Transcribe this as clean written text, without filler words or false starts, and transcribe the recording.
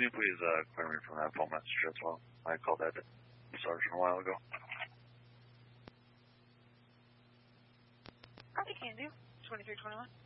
Can you please clear me from that phone message as well? I called that sergeant a while ago. I can do. 2321.